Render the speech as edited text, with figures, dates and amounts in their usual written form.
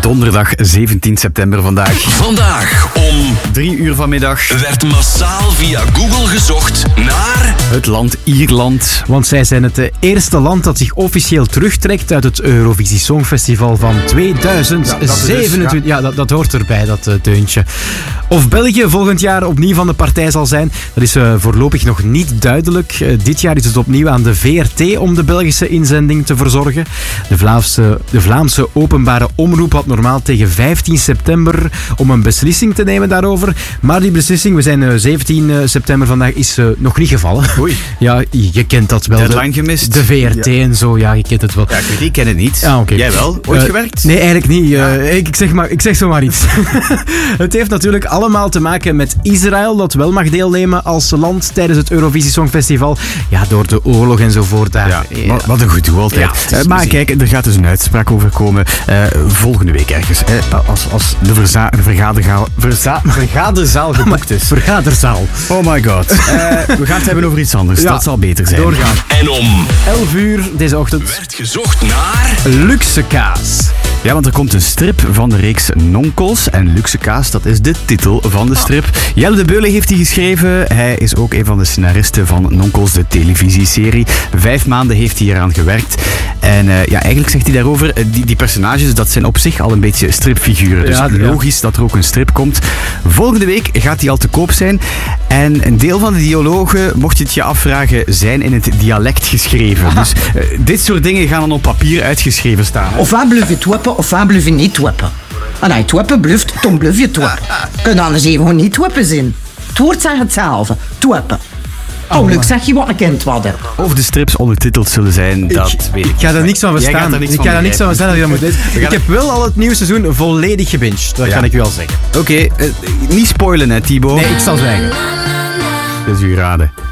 Donderdag 17 september vandaag. Vandaag om 3 uur vanmiddag werd massaal via Google gezocht naar het land Ierland. Want zij zijn het eerste land dat zich officieel terugtrekt uit het Eurovisie Songfestival van 2027. Ja, dat hoort erbij, dat deuntje. Of België volgend jaar opnieuw van de partij zal zijn, dat is voorlopig nog niet duidelijk. Dit jaar is het opnieuw aan de VRT om de Belgische inzending te verzorgen. De Vlaamse openbare omroep had normaal tegen 15 september om een beslissing te nemen daarover. Maar die beslissing, we zijn 17 september vandaag, is nog niet gevallen. Oei. Ja, je kent dat wel. Deadline gemist. De VRT en zo, ja, je kent het wel. Ja, ik ken het niet. Ah, okay. Jij wel? Ooit gewerkt? Nee, eigenlijk niet. Ik zeg zomaar iets. Het heeft natuurlijk allemaal te maken met Israël, dat wel mag deelnemen als land tijdens het Eurovisie Songfestival. Ja, door de oorlog enzovoort daar. Ja, wat een gedoe altijd. Ja, maar kijk, er gaat dus een uitspraak over komen volgende week ergens. Als de vergaderzaal geboekt is. Vergaderzaal. Oh my god. We gaan het hebben over iets anders. Ja, dat zal beter zijn. Doorgaan. en om 11 uur deze ochtend. werd gezocht naar Luxe kaas. Ja, want er komt een strip van de reeks Nonkels. En Luxe kaas, dat is de titel van de strip. Jelle de Beulen heeft die geschreven. Hij is ook een van de scenaristen van Nonkels, de televisieserie. 5 maanden heeft hij eraan gewerkt. En eigenlijk zegt hij daarover, die personages, dat zijn op zich al een beetje stripfiguren. Dus logisch dat er ook een strip komt. Volgende week gaat die al te koop zijn. En een deel van de dialogen, mocht je het je afvragen, zijn in het dialect geschreven. Dus dit soort dingen gaan dan op papier uitgeschreven staan. Ofwel bluf je twippen, ofwel bluf je niet twippen. En als je twippen bluft, dan bluf je twippen. Kun je anders even gewoon niet twippen zijn. Het woord zegt hetzelfde, twippen. Luc, zeg je wat een kind wat er. Of de strips ondertiteld zullen zijn, dat weet ik. Ik ga daar niks van verstaan. Ik ga daar niks van verstaan dat je dat moet lezen. Ik heb wel al het nieuwe seizoen volledig gebinged. Dat kan ik u al zeggen. Oké, niet spoilen hè, Thibaut. Nee, ik zal zwijgen. Dat is uw raden.